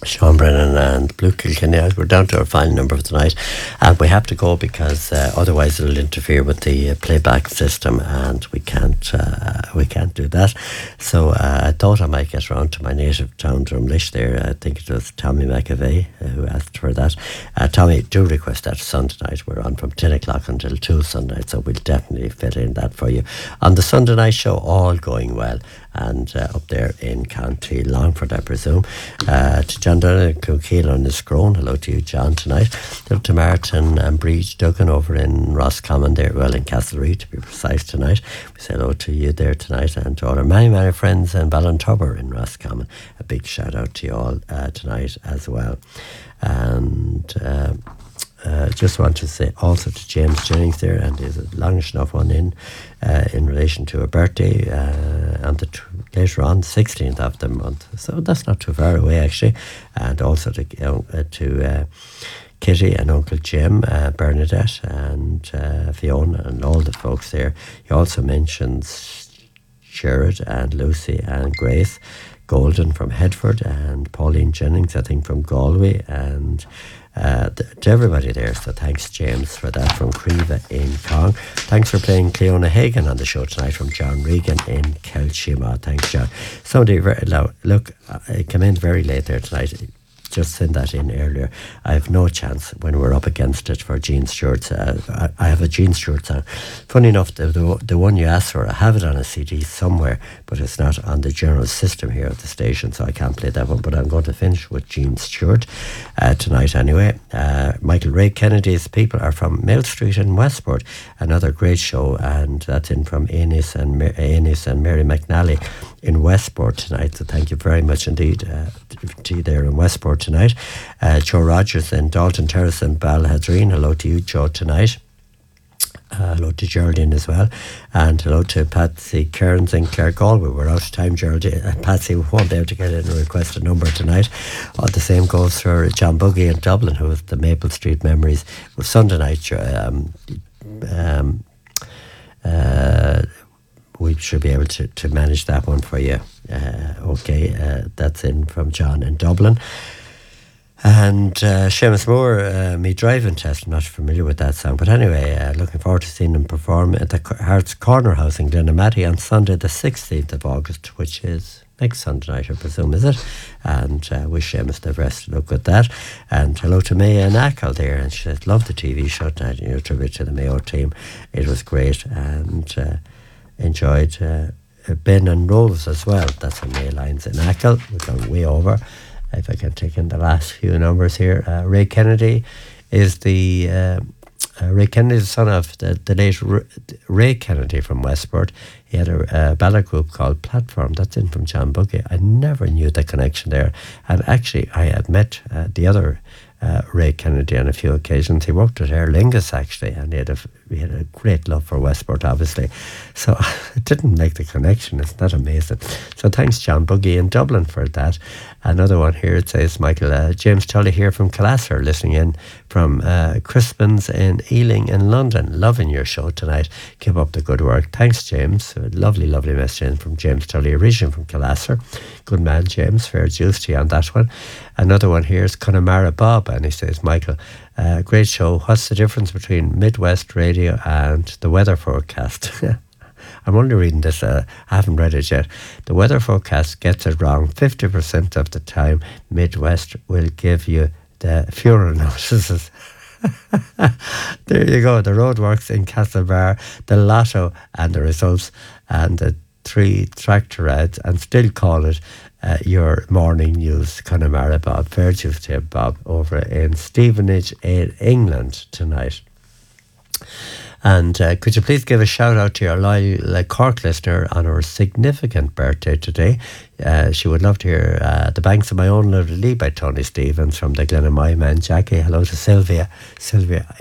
Sean Brennan and Blue Kilkenny. We're down to our final number for tonight, and we have to go because otherwise it'll interfere with the playback system, and we can't do that. So I thought I might get around to my native town, Drumlish. There, I think it was Tommy McAvey who asked for that. Tommy, do request that Sunday night. We're on from 10 o'clock until 2 Sunday night, so we'll definitely fit in that for you on the Sunday night show. All going well. And up there in County Longford, I presume. To John Donovan Cookeel on the Scrone. Hello to you, John, tonight. Hello to Martin and Breach Duggan over in Roscommon there, well, in Castlereagh to be precise tonight. We say hello to you there tonight, and to all our many, many friends in Ballintubber in Roscommon. A big shout out to you all tonight as well. And just want to say also to James Jennings there, and there's a longish enough one in relation to a birthday later on, 16th of the month. So that's not too far away actually. And also to Kitty and Uncle Jim, Bernadette and Fiona and all the folks there. He also mentions Sherrod and Lucy and Grace Golden from Headford and Pauline Jennings, I think, from Galway, and to everybody there. So thanks, James, for that, from Creva in Cong. Thanks for playing Cleona Hagan on the show tonight from John Regan in Kelshima. Thanks, John. Somebody, look, I came in very late there tonight. Just send that in earlier. I have no chance when we're up against it for Gene Stewart's. I have a Gene Stewart song. Funny enough, the one you asked for, I have it on a CD somewhere, but it's not on the general system here at the station, so I can't play that one. But I'm going to finish with Gene Stewart tonight anyway. Michael Ray Kennedy's People are from Mill Street in Westport. Another great show, and that's in from Anis and Mary McNally in Westport tonight. So thank you very much indeed to you there in Westport tonight. Joe Rogers in Dalton Terrace and Balhadreen. Hello to you, Joe, tonight. Hello to Geraldine as well, and hello to Patsy Kearns in Clare Galway. We're out of time, Geraldine. Patsy won't be able to get in and request a number tonight. The same goes for John Buggy in Dublin, who has the Maple Street Memories with Sunday night. We should be able to manage that one for you. That's in from John in Dublin. And Seamus Moore, Me Driving Test. I'm not familiar with that song, but anyway, looking forward to seeing him perform at the Hearts Corner House in Glenamaddy on Sunday the 16th of August, which is next Sunday night, I presume, is it? And wish Seamus the best of luck with that. And hello to Maya Ackle there, and she said, love the TV show tonight, tribute to the Mayo team. It was great, and enjoyed Ben and Rose as well. That's on May Lines in Ackle. We've gone way over. If I can take in the last few numbers here. Ray Kennedy is the son of the late Ray Kennedy from Westport. He had a ballad group called Platform. That's in from John Buggy. I never knew the connection there. And actually, I had met the other Ray Kennedy on a few occasions. He worked with Aer Lingus actually, and he had a great love for Westport, obviously. So I didn't make the connection. It's not amazing. So thanks, John Buggy in Dublin, for that. Another one here, it says, Michael, James Tully here from Calasser, listening in from Crispin's in Ealing in London. Loving your show tonight. Keep up the good work. Thanks, James. A lovely, lovely message in from James Tully, originally from Calasser. Good man, James. Fair dues to you on that one. Another one here is Connemara Bob, and he says, Michael, great show. What's the difference between Midwest Radio and the weather forecast? I'm only reading this, I haven't read it yet. The weather forecast gets it wrong 50% of the time. Midwest will give you the funeral notices. There you go. The roadworks in Castlebar, the lotto and the results, and the 3 tractor ads, and still call it your morning news. Connemara Bob. Fair dues to Bob over in Stevenage in England tonight. And could you please give a shout out to your loyal Cork listener on her significant birthday today? She would love to hear The Banks of My Own Little Lee by Tony Stevens from the Glenamai Man. Jackie, hello to Sylvia. Sylvia,